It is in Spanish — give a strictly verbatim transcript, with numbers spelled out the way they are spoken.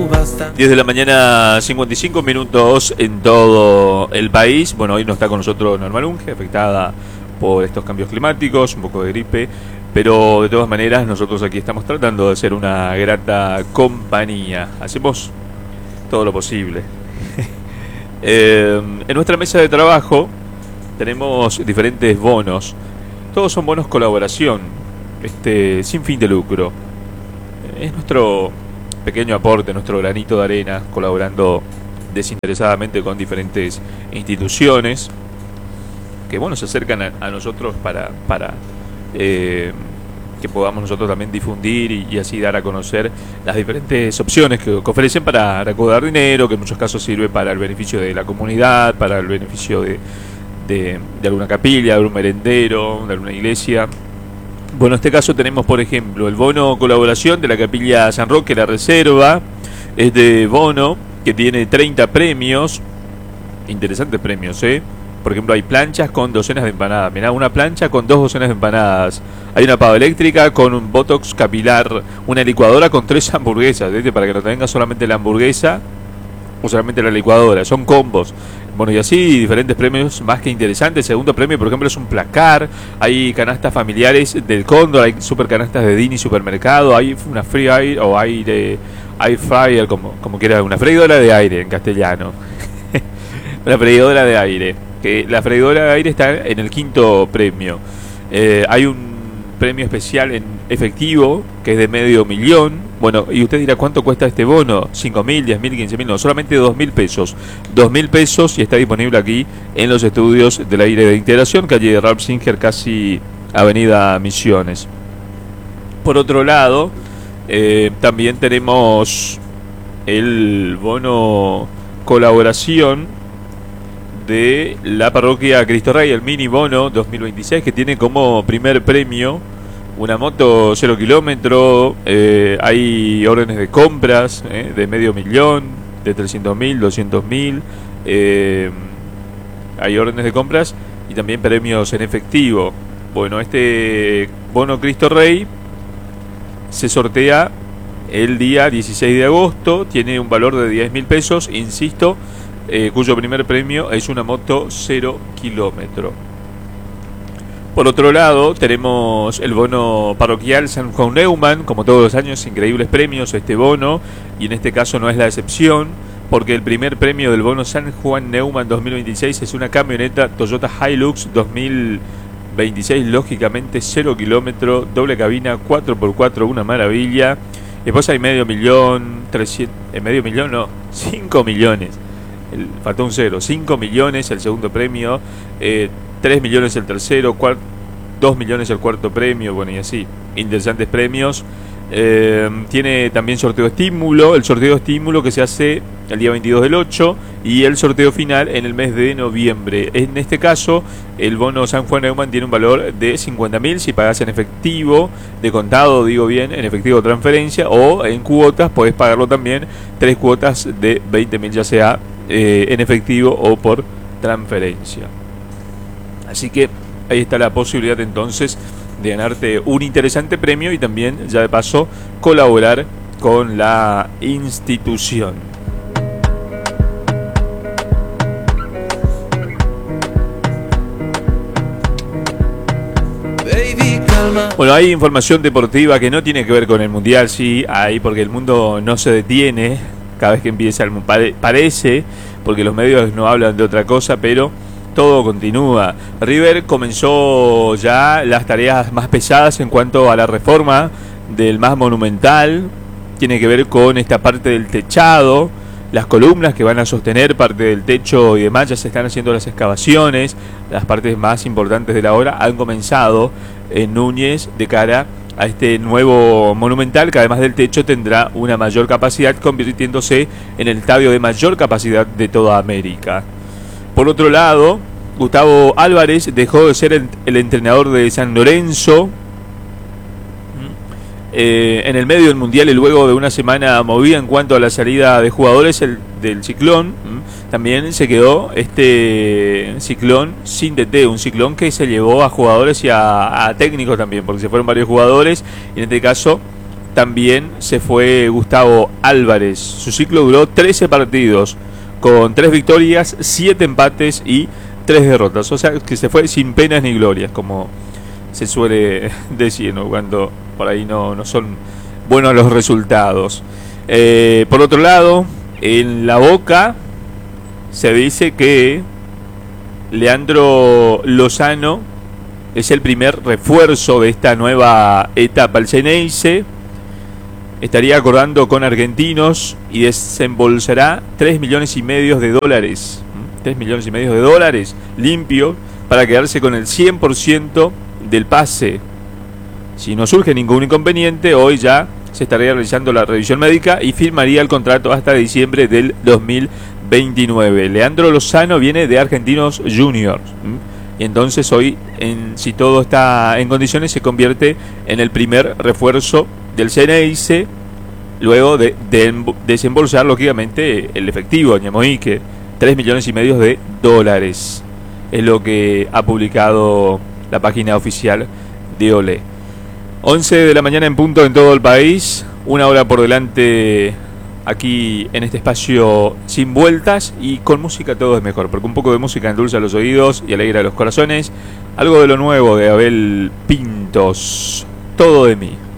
diez de la mañana, cincuenta y cinco minutos en todo el país. Bueno, hoy no está con nosotros Norma Lunge, afectada por estos cambios climáticos, un poco de gripe, pero de todas maneras nosotros aquí estamos tratando de hacer una grata compañía. Hacemos todo lo posible. eh, en nuestra mesa de trabajo tenemos diferentes bonos. Todos son bonos colaboración, este, sin fin de lucro. Es nuestro pequeño aporte, nuestro granito de arena, colaborando desinteresadamente con diferentes instituciones que, bueno, se acercan a, a nosotros para, para eh, que podamos nosotros también difundir y, y así dar a conocer las diferentes opciones que, que ofrecen para recaudar dinero, que en muchos casos sirve para el beneficio de la comunidad, para el beneficio de, de, de alguna capilla, de algún merendero, de alguna iglesia. Bueno, en este caso tenemos, por ejemplo, el bono colaboración de la Capilla San Roque, la Reserva. Este bono que tiene treinta premios, interesantes premios, ¿eh? Por ejemplo, hay planchas con docenas de empanadas. Mirá, una plancha con dos docenas de empanadas. Hay una pava eléctrica con un botox capilar. Una licuadora con tres hamburguesas, ¿viste? Para que no tenga solamente la hamburguesa o solamente la licuadora. Son combos. Bueno, y así diferentes premios más que interesantes. El segundo premio, por ejemplo, es un placar. Hay canastas familiares del Cóndor. Hay super canastas de Dini Supermercado. Hay una free air o aire, air fryer, como, como quiera. Una freidora de aire en castellano. Una freidora de aire. Que la freidora de aire está en el quinto premio. Eh, hay un premio especial en efectivo que es de medio millón. Bueno, y usted dirá, ¿cuánto cuesta este bono? cinco mil, diez mil, quince mil, no, solamente dos mil pesos. dos mil pesos y está disponible aquí en los estudios del aire de integración, calle Ralph Singer, casi avenida Misiones. Por otro lado, eh, también tenemos el bono colaboración de la parroquia Cristo Rey, el mini bono dos mil veintiséis, que tiene como primer premio una moto cero kilómetro. eh, hay órdenes de compras eh, de medio millón, de trescientos mil, doscientos mil, eh, hay órdenes de compras y también premios en efectivo. Bueno, este bono Cristo Rey se sortea el día dieciséis de agosto, tiene un valor de diez mil pesos, insisto, eh, cuyo primer premio es una moto cero kilómetro. Por otro lado, tenemos el bono parroquial San Juan Neumann, como todos los años, increíbles premios este bono, y en este caso no es la excepción, porque el primer premio del bono San Juan Neumann dos mil veintiséis es una camioneta Toyota Hilux dos mil veintiséis, lógicamente cero kilómetro, doble cabina, cuatro por cuatro, una maravilla. Después hay medio millón, trescientos, eh, medio millón no, cinco millones, el, faltó un cero, cinco millones el segundo premio, eh, tres millones el tercero, dos millones el cuarto premio, bueno, y así, interesantes premios. Eh, tiene también sorteo estímulo, el sorteo estímulo que se hace el día veintidós del ocho y el sorteo final en el mes de noviembre. En este caso, el bono San Juan Neumann tiene un valor de cincuenta mil si pagas en efectivo, de contado, digo bien, en efectivo o transferencia, o en cuotas, podés pagarlo también, tres cuotas de veinte mil, ya sea eh, en efectivo o por transferencia. Así que ahí está la posibilidad entonces de ganarte un interesante premio y también, ya de paso, colaborar con la institución. Bueno, hay información deportiva que no tiene que ver con el Mundial, sí, hay, porque el mundo no se detiene cada vez que empieza el Mundial. Parece, porque los medios no hablan de otra cosa, pero todo continúa. River comenzó ya las tareas más pesadas en cuanto a la reforma del más monumental. Tiene que ver con esta parte del techado, las columnas que van a sostener parte del techo y demás. Ya se están haciendo las excavaciones. Las partes más importantes de la obra han comenzado en Núñez de cara a este nuevo monumental, que además del techo tendrá una mayor capacidad, convirtiéndose en el estadio de mayor capacidad de toda América. Por otro lado, Gustavo Álvarez dejó de ser el, el entrenador de San Lorenzo eh, en el medio del Mundial y luego de una semana movida en cuanto a la salida de jugadores el, del Ciclón. También se quedó este Ciclón sin D T, un Ciclón que se llevó a jugadores y a, a técnicos también, porque se fueron varios jugadores y en este caso también se fue Gustavo Álvarez. Su ciclo duró trece partidos, con tres victorias, siete empates y tres derrotas. O sea que se fue sin penas ni glorias, como se suele decir, ¿no? Cuando por ahí no, no son buenos los resultados. Eh, por otro lado, en la Boca se dice que Leandro Lozano es el primer refuerzo de esta nueva etapa. El Xeneize estaría acordando con argentinos y desembolsará tres millones y medio de dólares. tres millones y medio de dólares limpio para quedarse con el cien por ciento del pase. Si no surge ningún inconveniente, hoy ya se estaría realizando la revisión médica y firmaría el contrato hasta diciembre del dos mil veintinueve. Leandro Lozano viene de Argentinos Juniors. Y entonces hoy, en, si todo está en condiciones, se convierte en el primer refuerzo del Xeneize, luego de, de desembolsar, lógicamente, el efectivo, Ñemoique, tres millones y medio de dólares. Es lo que ha publicado la página oficial de Olé. once de la mañana en punto en todo el país, una hora por delante aquí en este espacio sin vueltas, y con música todo es mejor, porque un poco de música endulza los oídos y alegra los corazones. Algo de lo nuevo de Abel Pintos, Todo de mí.